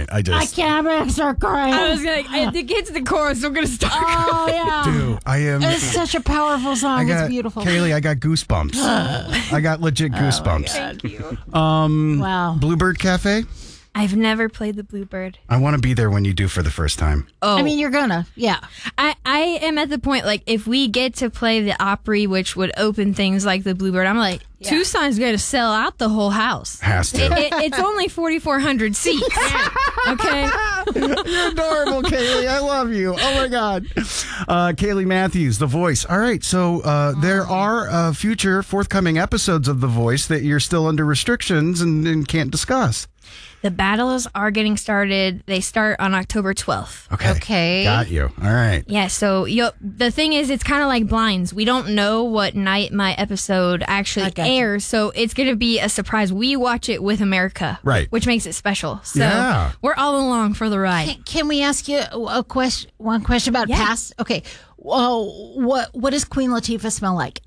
I can't start crying. I was like, if it gets to the chorus, I'm going to start crying. Oh, yeah. Dude, I am. It's such a powerful song. It's beautiful. Kaylee, I got goosebumps. I got legit goosebumps. Thank you. Wow. Bluebird Cafe? I've never played the Bluebird. I want to be there when you do for the first time. Oh, I mean, you're gonna. Yeah. I am at the point, like, if we get to play the Opry, which would open things like the Bluebird, I'm like, Tucson's going to sell out the whole house. Has to. It's only 4,400 seats. Okay? You're adorable, Kaylee. I love you. Oh, my God. Kaylee Matthews, The Voice. All right. So there are future forthcoming episodes of The Voice that you're still under restrictions and can't discuss. The battles are getting started. They start on October 12th. Okay. Got you. All right. Yeah, so the thing is, it's kind of like Blinds. We don't know what night my episode actually airs, so it's going to be a surprise. We watch it with America, right? Which makes it special. So we're all along for the ride. Can we ask you a question? One question about past? Okay. What does Queen Latifah smell like?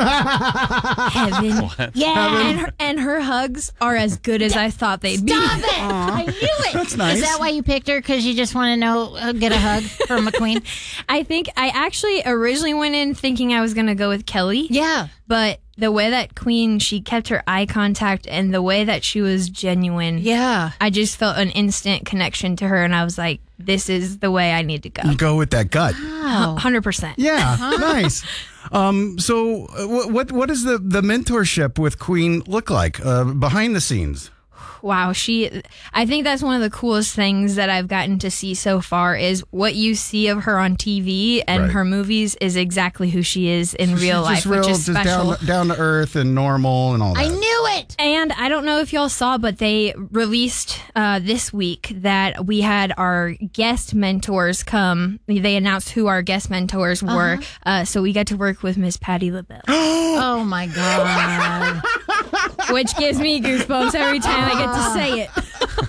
Heaven. Yeah. And her hugs are as good as I thought they'd be. Stop it! I knew it. That's nice. Is that why you picked her? Because you just want to get a hug from a queen? I think I actually originally went in thinking I was going to go with Kelly. Yeah. But the way that Queen, she kept her eye contact and the way that she was genuine. Yeah. I just felt an instant connection to her and I was like, this is the way I need to go. You go with that gut. Wow. 100%. Yeah. Nice. So what does the mentorship with Queen look like behind the scenes? Wow, I think that's one of the coolest things that I've gotten to see so far is what you see of her on TV and her movies is exactly who she is in real life, which is special. Down to earth and normal and all that. I knew it! And I don't know if y'all saw, but they released this week that we had our guest mentors come. They announced who our guest mentors were. So we got to work with Miss Patti LaBelle. Oh, my God. Which gives me goosebumps every time I get to say it.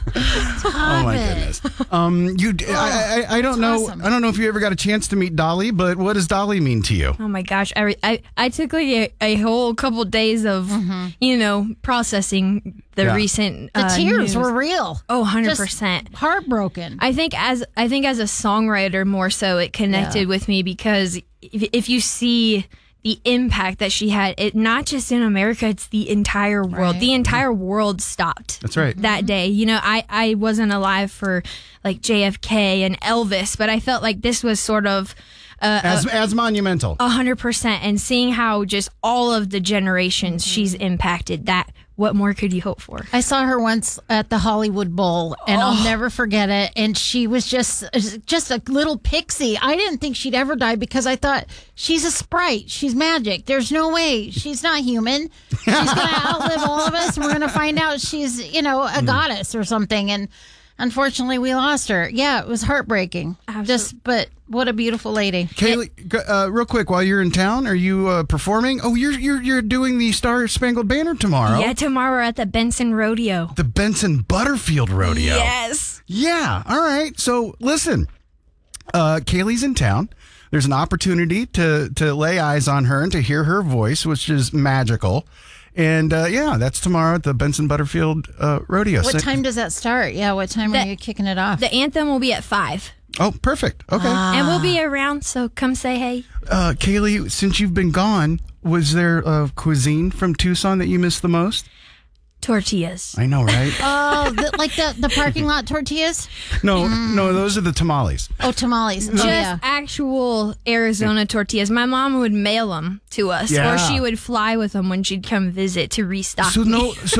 Oh my goodness! I don't know. Awesome. I don't know if you ever got a chance to meet Dolly, but what does Dolly mean to you? Oh my gosh! I took like a whole couple days of processing the recent. The tears news. were real. Oh, 100%. Just heartbroken. I think as a songwriter more so it connected with me because if you see the impact that she had, it not just in America, it's the entire world. The entire world stopped. That's right. That day. You know, I wasn't alive for like JFK and Elvis, but I felt like this was sort of as monumental. 100%. And seeing how just all of the generations she's impacted, what more could you hope for? I saw her once at the Hollywood Bowl, and I'll never forget it. And she was just a little pixie. I didn't think she'd ever die because I thought she's a sprite. She's magic. There's no way. She's not human. She's going to outlive all of us, and we're going to find out she's, a goddess or something. And unfortunately, we lost her. Yeah, it was heartbreaking. Absolutely. But what a beautiful lady. Kaylee, real quick, while you're in town, are you performing? Oh, you're doing the Star Spangled Banner tomorrow. Yeah, tomorrow we're at the Benson Rodeo. The Benson Butterfield Rodeo. Yes. Yeah. All right. So listen, Kaylee's in town. There's an opportunity to lay eyes on her and to hear her voice, which is magical. And that's tomorrow at the Benson Butterfield Rodeo. What time does that start? Yeah, what time are you kicking it off? The anthem will be at 5. Oh, perfect. Okay. And we'll be around, so come say hey. Kaylee, since you've been gone, was there a cuisine from Tucson that you missed the most? Tortillas. I know, right? Oh, like the parking lot tortillas? No, those are the tamales. Oh, tamales. Just actual Arizona tortillas. My mom would mail them to us, or she would fly with them when she'd come visit to restock. So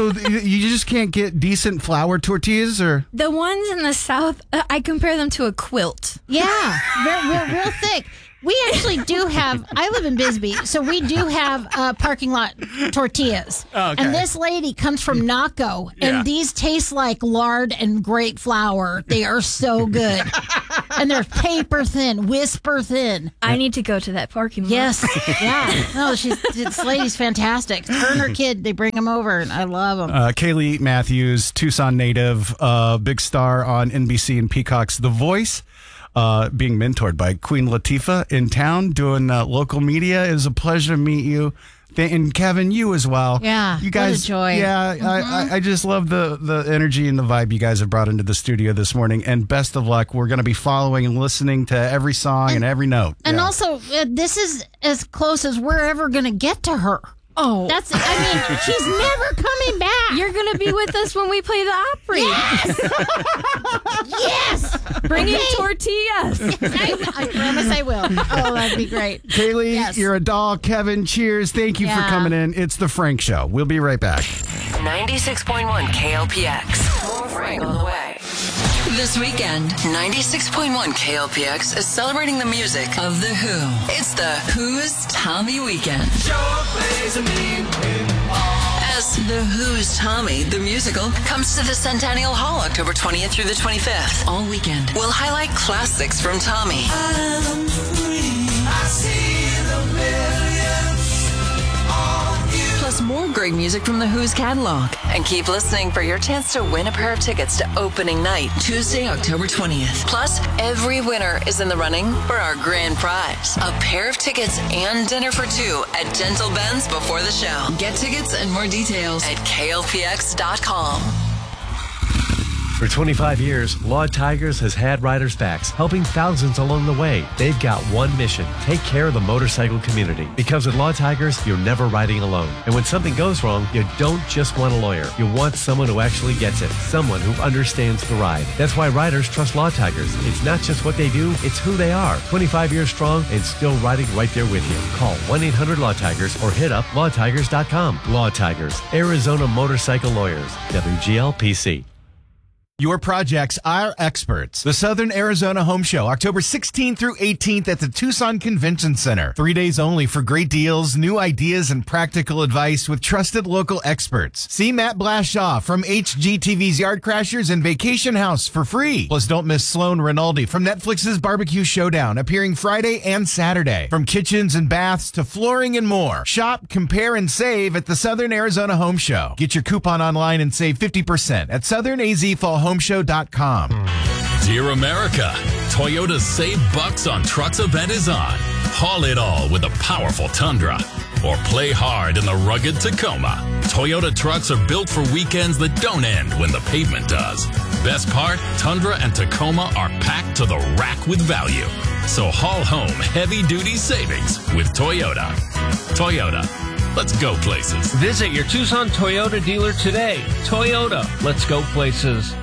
you just can't get decent flour tortillas, or the ones in the South. I compare them to a quilt. Yeah, they're real thick. We actually do have, I live in Bisbee, so we do have parking lot tortillas. Okay. And this lady comes from Naco, and these taste like lard and great flour. They are so good. And they're paper thin, whisper thin. I need to go to that parking lot. Yes. Yeah. No, this lady's fantastic. Her and her kid, they bring them over, and I love them. Kaylee Matthews, Tucson native, big star on NBC and Peacock's The Voice. Being mentored by Queen Latifah in town, doing local media. It was a pleasure to meet you. And Kevin, you as well. Yeah, you guys. what a joy. Yeah, I just love the energy and the vibe you guys have brought into the studio this morning. And best of luck. We're going to be following and listening to every song and every note. And also, this is as close as we're ever going to get to her. Oh, She's never coming back. You're going to be with us when we play the Opry. Yes. Bring in tortillas. I promise I will. Oh, that'd be great. Kaylee, you're a doll. Kevin, cheers. Thank you for coming in. It's The Frank Show. We'll be right back. 96.1 KLPX. More Frank on the way. This weekend, 96.1 KLPX is celebrating the music of The Who. It's The Who's Tommy Weekend. As The Who's Tommy, the musical, comes to the Centennial Hall October 20th through the 25th. All weekend, we'll highlight classics from Tommy. I'm free. I see the millions on you. Plus more great music from The Who's catalog. And keep listening for your chance to win a pair of tickets to opening night, Tuesday, October 20th. Plus, every winner is in the running for our grand prize, a pair of tickets and dinner for two at Gentle Ben's before the show. Get tickets and more details at klpx.com. For 25 years, Law Tigers has had riders' backs, helping thousands along the way. They've got one mission: take care of the motorcycle community. Because at Law Tigers, you're never riding alone. And when something goes wrong, you don't just want a lawyer. You want someone who actually gets it, someone who understands the ride. That's why riders trust Law Tigers. It's not just what they do, it's who they are. 25 years strong and still riding right there with you. Call 1-800-LAW-TIGERS or hit up lawtigers.com. Law Tigers, Arizona Motorcycle Lawyers, WGLPC. Your projects, our experts. The Southern Arizona Home Show, October 16th through 18th at the Tucson Convention Center. 3 days only for great deals, new ideas, and practical advice with trusted local experts. See Matt Blashaw from HGTV's Yard Crashers and Vacation House for free. Plus, don't miss Sloan Rinaldi from Netflix's Barbecue Showdown, appearing Friday and Saturday. From kitchens and baths to flooring and more. Shop, compare, and save at the Southern Arizona Home Show. Get your coupon online and save 50% at southernazfallhomeshow.com. Dear America, Toyota's Save Bucks on Trucks event is on. Haul it all with a powerful Tundra. Or play hard in the rugged Tacoma. Toyota trucks are built for weekends that don't end when the pavement does. Best part, Tundra and Tacoma are packed to the rack with value. So haul home heavy-duty savings with Toyota. Toyota, let's go places. Visit your Tucson Toyota dealer today. Toyota, let's go places.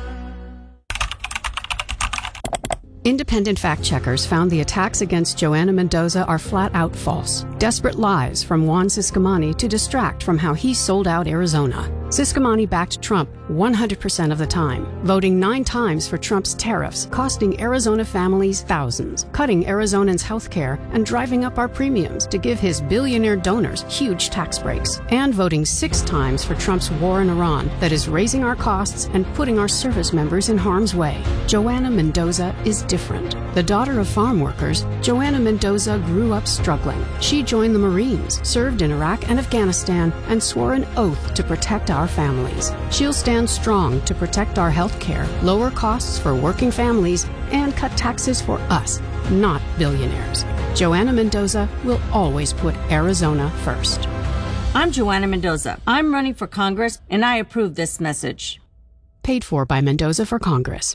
Independent fact checkers found the attacks against Joanna Mendoza are flat out false. Desperate lies from Juan Ciscomani to distract from how he sold out Arizona. Ciscomani backed Trump 100% of the time, voting 9 times for Trump's tariffs, costing Arizona families thousands, cutting Arizonans' health care, and driving up our premiums to give his billionaire donors huge tax breaks, and voting 6 times for Trump's war in Iran that is raising our costs and putting our service members in harm's way. Joanna Mendoza is different. The daughter of farm workers, Joanna Mendoza grew up struggling. She joined the Marines, served in Iraq and Afghanistan, and swore an oath to protect our families. She'll stand strong to protect our health care, lower costs for working families, and cut taxes for us, not billionaires. Joanna Mendoza will always put Arizona first. I'm Joanna Mendoza. I'm running for Congress, and I approve this message. Paid for by Mendoza for Congress.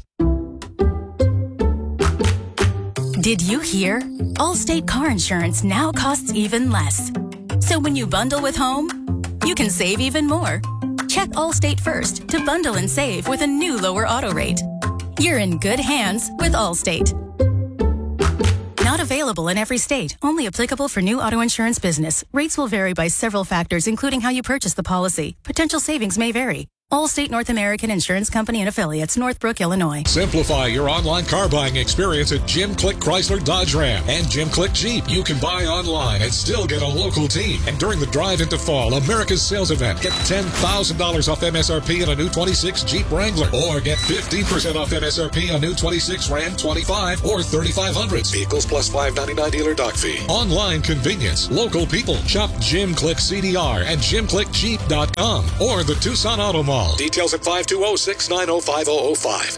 Did you hear? Allstate car insurance now costs even less. So when you bundle with home, you can save even more. Check Allstate first to bundle and save with a new lower auto rate. You're in good hands with Allstate. Not available in every state. Only applicable for new auto insurance business. Rates will vary by several factors, including how you purchase the policy. Potential savings may vary. Allstate North American Insurance Company and Affiliates, Northbrook, Illinois. Simplify your online car buying experience at Jim Click Chrysler Dodge Ram and Jim Click Jeep. You can buy online and still get a local team. And during the Drive into Fall, America's sales event, get $10,000 off MSRP on a new 26 Jeep Wrangler. Or get 50% off MSRP on new 26 Ram 25 or 3500s. Vehicles plus $5.99 dealer dock fee. Online convenience. Local people. Shop Jim Click CDR and JimClickJeep.com or the Tucson Auto Mall. Details at 520-690-5005.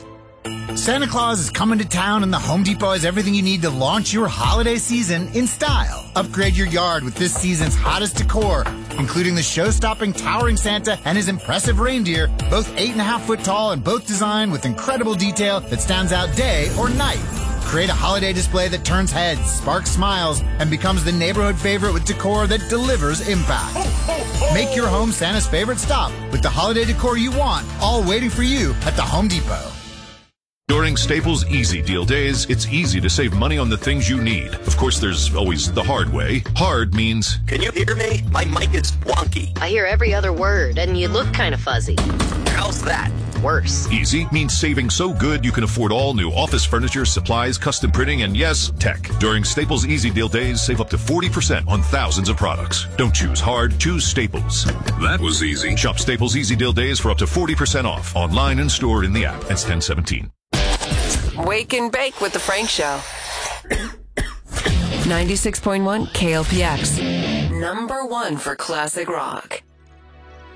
Santa Claus is coming to town, and the Home Depot has everything you need to launch your holiday season in style. Upgrade your yard with this season's hottest decor, including the show-stopping towering Santa and his impressive reindeer, both 8.5 foot tall and both designed with incredible detail that stands out day or night. Create a holiday display that turns heads, sparks smiles, and becomes the neighborhood favorite with decor that delivers impact. Make your home Santa's favorite stop with the holiday decor you want, all waiting for you at the Home Depot. During Staples Easy Deal Days, it's easy to save money on the things you need. Of course, there's always the hard way. Hard means... Can you hear me? My mic is wonky. I hear every other word, and you look kind of fuzzy. How's that? Worse. Easy means saving so good you can afford all new office furniture, supplies, custom printing, and yes, tech. During Staples Easy Deal Days, save up to 40% on thousands of products. Don't choose hard, choose Staples. That was easy. Shop Staples Easy Deal Days for up to 40% off. Online and store in the app. That's 1017. Wake and Bake with The Frank Show. 96.1 KLPX. #1 for classic rock.